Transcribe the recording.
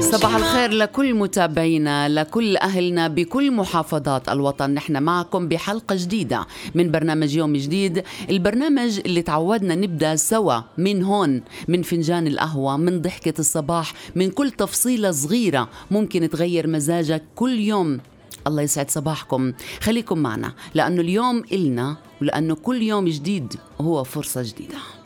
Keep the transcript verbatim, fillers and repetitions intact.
صباح الخير لكل متابعينا، لكل أهلنا بكل محافظات الوطن. نحن معكم بحلقة جديدة من برنامج يوم جديد، البرنامج اللي تعودنا نبدأ سوا من هون، من فنجان القهوة، من ضحكة الصباح، من كل تفصيلة صغيرة ممكن تغير مزاجك كل يوم. الله يسعد صباحكم، خليكم معنا لأنه اليوم إلنا، ولأنه كل يوم جديد هو فرصة جديدة.